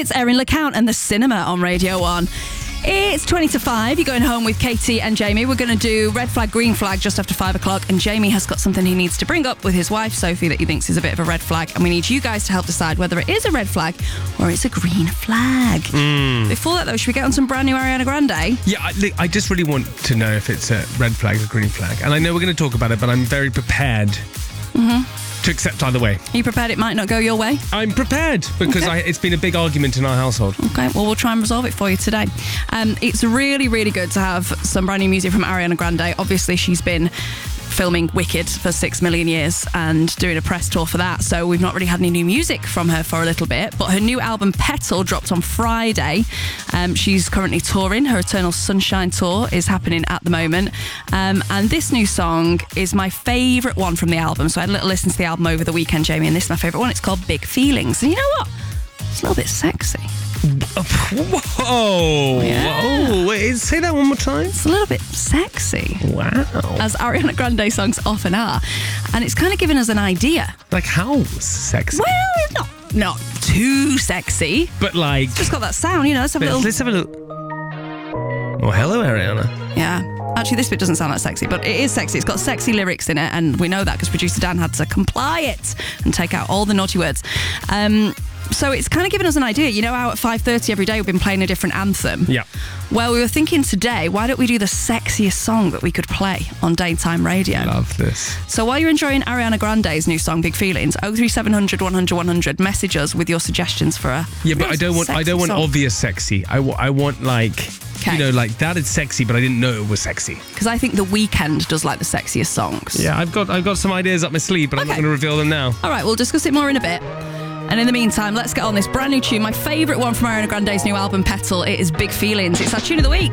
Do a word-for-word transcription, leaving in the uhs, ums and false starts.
It's Erin LeCount and The Cinema on Radio one. It's twenty to five. You're going home with Katie and Jamie. We're going to do red flag, green flag just after five o'clock. And Jamie has got something he needs to bring up with his wife, Sophie, that he thinks is a bit of a red flag. And we need you guys to help decide whether it is a red flag or it's a green flag. Mm. Before that, though, should we get on some brand new Ariana Grande? Yeah, I, I just really want to know if it's a red flag or green flag. And I know we're going to talk about it, but I'm very prepared mm-hmm. to accept either way. Are you prepared it might not go your way? I'm prepared because Okay. I, it's been a big argument in our household. Okay, well, we'll try and resolve it for you today. Um, it's really, really good to have some brand new music from Ariana Grande. Obviously, she's been filming Wicked for six million years and doing a press tour for that, so we've not really had any new music from her for a little bit, but her new album Petal dropped on Friday. Um, she's currently touring. Her Eternal Sunshine tour is happening at the moment, um, and this new song is my favourite one from the album. So I had a little listen to the album over the weekend, Jamie, and this is my favourite one. It's called Big Feelings, and you know what? It's a little bit sexy. Whoa! Yeah. Whoa! Wait, say that one more time. It's a little bit sexy. Wow! As Ariana Grande songs often are. And it's kind of given us an idea. Like how sexy? Well, not not too sexy. But like, It's just got that sound, you know. Let's have a let's, little... let's have a look. Oh, hello, Ariana. Yeah. Actually, this bit doesn't sound that sexy, but it is sexy. It's got sexy lyrics in it, and we know that because producer Dan had to comply it and take out all the naughty words. Um... So it's kind of given us an idea. You know how at five thirty every day we've been playing a different anthem? Yeah. Well, we were thinking today, why don't we do the sexiest song that we could play on daytime radio? Love this. So while you're enjoying Ariana Grande's new song, Big Feelings, oh three seven hundred one hundred one hundred, message us with your suggestions for a Yeah, but I don't want. I don't want song. obvious sexy. I, w- I want like, Okay. you know, like that is sexy, but I didn't know it was sexy. Because I think The Weeknd does like the sexiest songs. Yeah, I've got I've got some ideas up my sleeve, but I'm not Okay. going to reveal them now. All right, we'll discuss it more in a bit. And in the meantime, let's get on this brand new tune, my favourite one from Ariana Grande's new album, Petal. It is Big Feelings. It's our tune of the week.